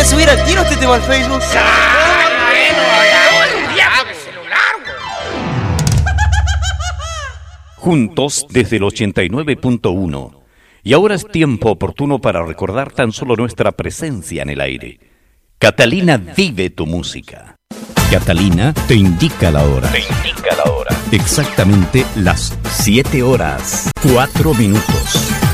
a subir al tiro este tema al Facebook. Juntos desde el 89.1. Y ahora es tiempo oportuno para recordar tan solo nuestra presencia en el aire. Catalina vive tu música. Catalina te indica la hora. Exactamente las 7 horas, 4 minutos.